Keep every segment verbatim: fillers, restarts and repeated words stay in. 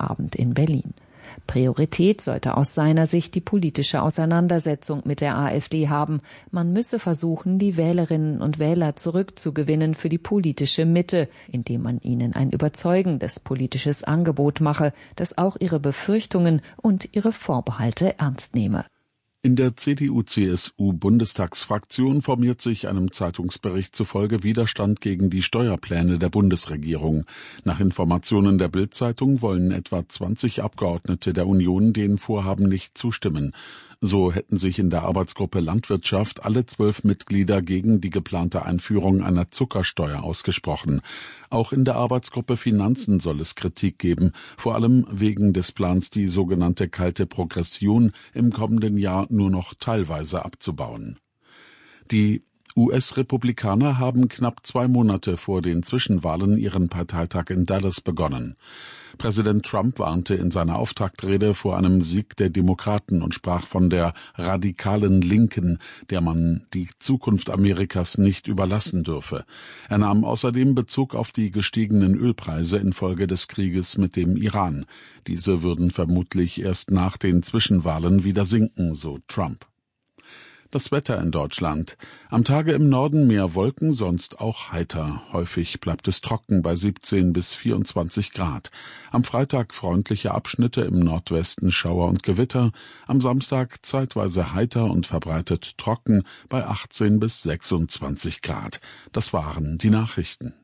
Abend in Berlin. Priorität sollte aus seiner Sicht die politische Auseinandersetzung mit der AfD haben. Man müsse versuchen, die Wählerinnen und Wähler zurückzugewinnen für die politische Mitte, indem man ihnen ein überzeugendes politisches Angebot mache, das auch ihre Befürchtungen und ihre Vorbehalte ernst nehme. In der C D U C S U-Bundestagsfraktion formiert sich einem Zeitungsbericht zufolge Widerstand gegen die Steuerpläne der Bundesregierung. Nach Informationen der Bild-Zeitung wollen etwa zwanzig Abgeordnete der Union den Vorhaben nicht zustimmen. So hätten sich in der Arbeitsgruppe Landwirtschaft alle zwölf Mitglieder gegen die geplante Einführung einer Zuckersteuer ausgesprochen. Auch in der Arbeitsgruppe Finanzen soll es Kritik geben, vor allem wegen des Plans, die sogenannte kalte Progression im kommenden Jahr nur noch teilweise abzubauen. Die U S-Republikaner haben knapp zwei Monate vor den Zwischenwahlen ihren Parteitag in Dallas begonnen. Präsident Trump warnte in seiner Auftaktrede vor einem Sieg der Demokraten und sprach von der radikalen Linken, der man die Zukunft Amerikas nicht überlassen dürfe. Er nahm außerdem Bezug auf die gestiegenen Ölpreise infolge des Krieges mit dem Iran. Diese würden vermutlich erst nach den Zwischenwahlen wieder sinken, so Trump. Das Wetter in Deutschland. Am Tage im Norden mehr Wolken, sonst auch heiter. Häufig bleibt es trocken bei siebzehn bis vierundzwanzig Grad. Am Freitag freundliche Abschnitte, im Nordwesten Schauer und Gewitter. Am Samstag zeitweise heiter und verbreitet trocken bei achtzehn bis sechsundzwanzig Grad. Das waren die Nachrichten.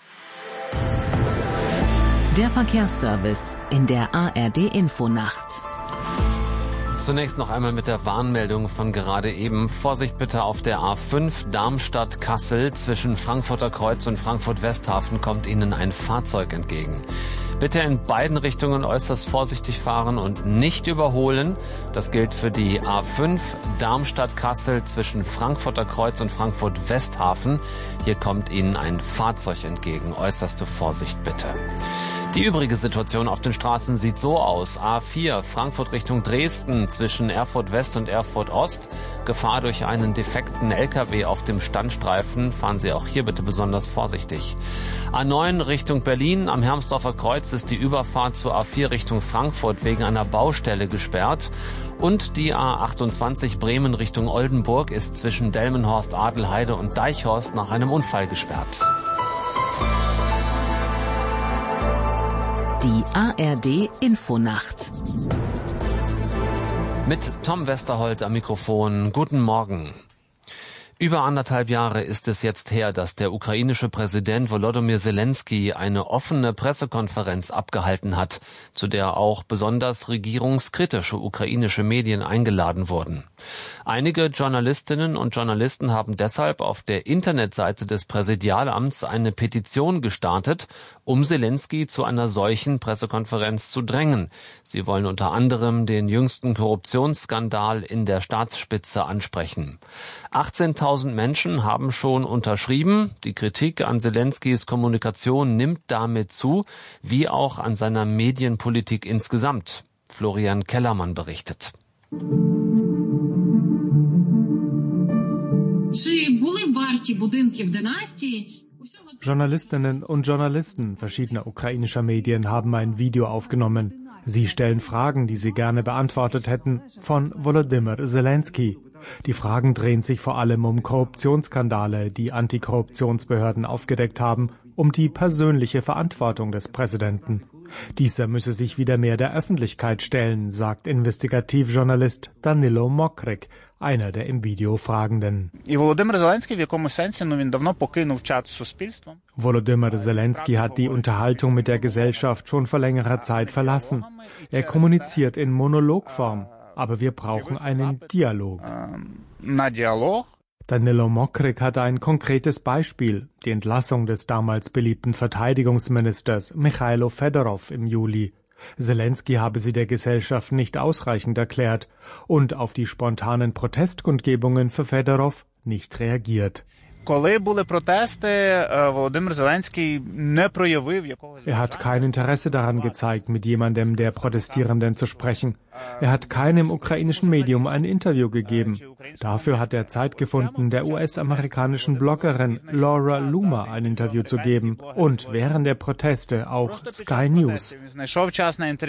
Der Verkehrsservice in der A R D-Infonacht. Zunächst noch einmal mit der Warnmeldung von gerade eben. Vorsicht bitte auf der A fünf Darmstadt-Kassel. Zwischen Frankfurter Kreuz und Frankfurt-Westhafen kommt Ihnen ein Fahrzeug entgegen. Bitte in beiden Richtungen äußerst vorsichtig fahren und nicht überholen. Das gilt für die A fünf Darmstadt-Kassel zwischen Frankfurter Kreuz und Frankfurt-Westhafen. Hier kommt Ihnen ein Fahrzeug entgegen. Äußerste Vorsicht bitte. Die übrige Situation auf den Straßen sieht so aus. A vier Frankfurt Richtung Dresden zwischen Erfurt West und Erfurt Ost. Gefahr durch einen defekten L K W auf dem Standstreifen. Fahren Sie auch hier bitte besonders vorsichtig. A neun Richtung Berlin. Am Hermsdorfer Kreuz ist die Überfahrt zur A vier Richtung Frankfurt wegen einer Baustelle gesperrt. Und die A achtundzwanzig Bremen Richtung Oldenburg ist zwischen Delmenhorst, Adelheide und Deichhorst nach einem Unfall gesperrt. Die A R D-Infonacht. Mit Tom Westerholt am Mikrofon. Guten Morgen. Über anderthalb Jahre ist es jetzt her, dass der ukrainische Präsident Volodymyr Zelensky eine offene Pressekonferenz abgehalten hat, zu der auch besonders regierungskritische ukrainische Medien eingeladen wurden. Einige Journalistinnen und Journalisten haben deshalb auf der Internetseite des Präsidialamts eine Petition gestartet, um Zelensky zu einer solchen Pressekonferenz zu drängen. Sie wollen unter anderem den jüngsten Korruptionsskandal in der Staatsspitze ansprechen. achtzehntausend Menschen haben schon unterschrieben. Die Kritik an Zelenskys Kommunikation nimmt damit zu, wie auch an seiner Medienpolitik insgesamt. Florian Kellermann berichtet. Journalistinnen und Journalisten verschiedener ukrainischer Medien haben ein Video aufgenommen. Sie stellen Fragen, die sie gerne beantwortet hätten, von Volodymyr Zelensky. Die Fragen drehen sich vor allem um Korruptionsskandale, die Antikorruptionsbehörden aufgedeckt haben, um die persönliche Verantwortung des Präsidenten. Dieser müsse sich wieder mehr der Öffentlichkeit stellen, sagt Investigativjournalist Danilo Mokryk, einer der im Video Fragenden. Volodymyr Zelensky hat die Unterhaltung mit der Gesellschaft schon vor längerer Zeit verlassen. Er kommuniziert in Monologform, aber wir brauchen einen Dialog. Danilo Mokryk hatte ein konkretes Beispiel, die Entlassung des damals beliebten Verteidigungsministers Michailo Fedorov im Juli. Zelensky habe sie der Gesellschaft nicht ausreichend erklärt und auf die spontanen Protestkundgebungen für Fedorov nicht reagiert. Er hat kein Interesse daran gezeigt, mit jemandem der Protestierenden zu sprechen. Er hat keinem ukrainischen Medium ein Interview gegeben. Dafür hat er Zeit gefunden, der U S-amerikanischen Bloggerin Laura Loomer ein Interview zu geben und während der Proteste auch Sky News.